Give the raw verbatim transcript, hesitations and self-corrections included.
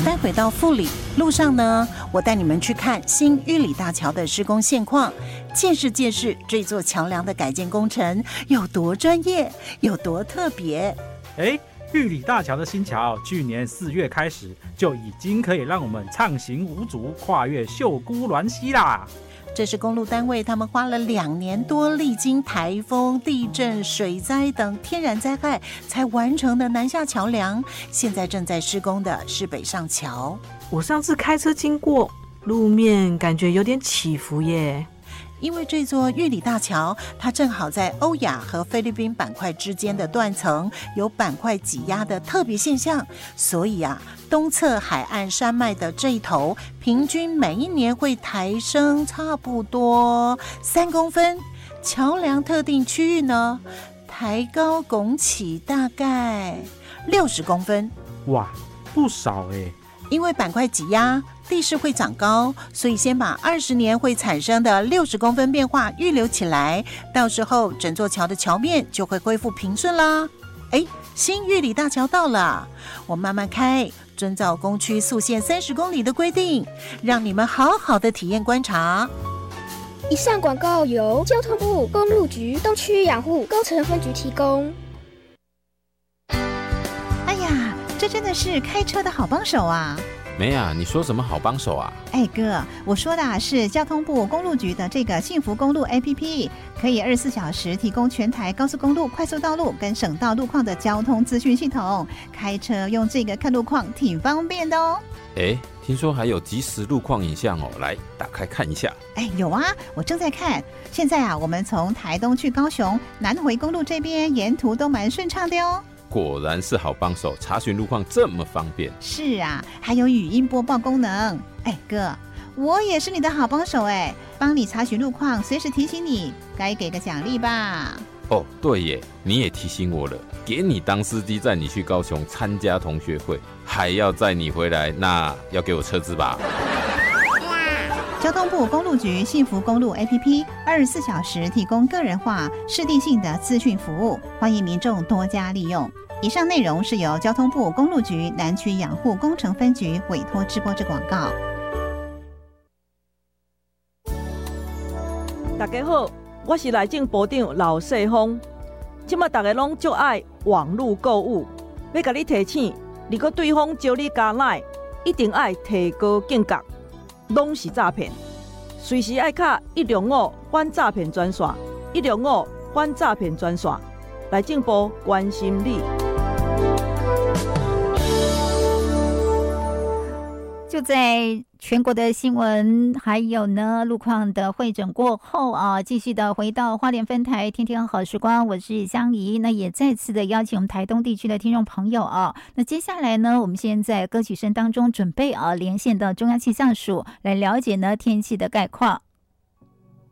待会到富里路上呢，我带你们去看新玉里大桥的施工现况，见识见识这座桥梁的改建工程有多专业，有多特别。 哎，玉里大桥的新桥，去年四月开始就已经可以让我们畅行无阻，跨越秀姑峦溪啦。 这是公路单位他们花了两年多，历经台风、地震、水灾等天然灾害才完成的南下桥梁，现在正在施工的是北上桥。 我上次开车经过，路面感觉有点起伏耶。 因为这座玉里大桥，它正好在欧亚和菲律宾板块之间的断层有板块挤压的特别现象，所以啊，东侧海岸山脉的这一头，平均每一年会抬升差不多三公分，桥梁特定区域呢，抬高拱起大概六十公分。 哇，不少哎！ 因为板块挤压，地势会长高，所以先把二十年会产生的六十公分变化预留起来，到时候整座桥的桥面就会恢复平顺啦。哎，新玉里大桥到了，我慢慢开，遵照工区速限三十公里的规定，让你们好好的体验观察。 以上广告由交通部公路局东区养护工程分局提供。 哎呀，这真的是开车的好帮手啊！ 没啊，你说什么好帮手啊？ 哎哥，我说的、啊、是交通部公路局的这个幸福公路 A P P， 可以二十四小时提供全台高速公路、快速道路跟省道路况的交通资讯系统。开车用这个看路况挺方便的哦。 哎，听说还有即时路况影像哦，来打开看一下。 哎，有啊，我正在看。现在啊，我们从台东去高雄，南回公路这边沿途都蛮顺畅的哦。 果然是好帮手，查询路况这么方便。 是啊，还有语音播报功能。哎哥，我也是你的好帮手哎，帮你查询路况，随时提醒你，该给个奖励吧。 哦，对耶，你也提醒我了，给你当司机载你去高雄参加同学会，还要载你回来，那要给我车资吧。 交通部公路局幸福公路 A P P 二十四小时提供个人化、适地性的资讯服务，欢迎民众多加利用。以上内容是由交通部公路局南区养护工程分局委托直播之广告。 大家好，我是内政部长老世峰。现在大家拢最爱网络购物，要甲你提醒，如果对方招你加赖，一定爱提高警觉。拢是诈骗，随时爱卡一零五反诈骗专线，一零五反诈骗专线，内政部关心你。 就在全国的新闻还有呢路况的汇整过后啊，继续的回到花莲分台天天好时光，我是香怡。那也再次的邀请我们台东地区的听众朋友啊，那接下来呢，我们现在歌曲声当中准备啊连线到中央气象署来了解呢天气的概况。